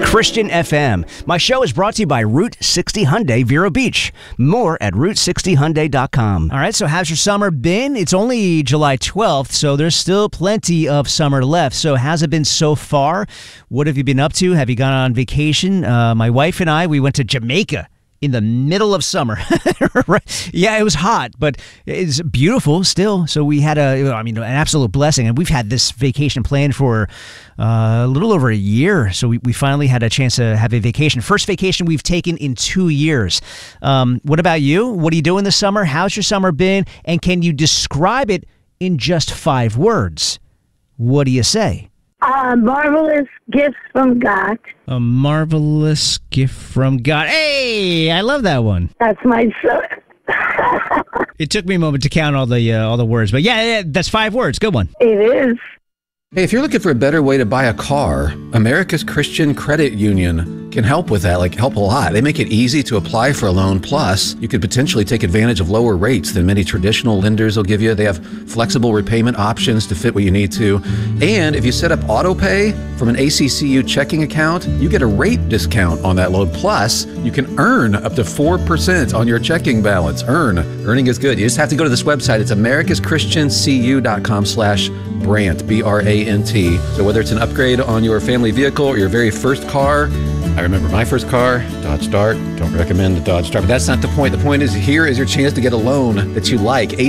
Christian FM. My show is brought to you by Route 60 Hyundai Vero Beach. More at Route60Hyundai.com. All right, so how's your summer been? It's only July 12th, so there's still plenty of summer left. So how's it been so far? What have you been up to? Have you gone on vacation? My wife and I, we went to Jamaica in the middle of summer. Yeah, it was hot, but it's beautiful still. So we had an absolute blessing. And we've had this vacation planned for a little over a year. So we finally had a chance to have a vacation. First vacation we've taken in 2 years. What about you? What are you doing this summer? How's your summer been? And can you describe it in just 5 words? What do you say? A marvelous gift from God. A marvelous gift from God. Hey, I love that one. That's my son. It took me a moment to count all the words, but yeah, that's 5 words. Good one. It is. Hey, if you're looking for a better way to buy a car, America's Christian Credit Union can help with that, help a lot. They make it easy to apply for a loan. Plus, you could potentially take advantage of lower rates than many traditional lenders will give you. They have flexible repayment options to fit what you need to. And if you set up auto pay from an ACCU checking account, you get a rate discount on that loan. Plus, you can earn up to 4% on your checking balance. Earning is good. You just have to go to this website. It's americaschristiancu.com/Brant, B-R-A-N-T. So whether it's an upgrade on your family vehicle or your very first car, I remember my first car, Dodge Dart. Don't recommend the Dodge Dart, but that's not the point. The point is, here is your chance to get a loan that you like.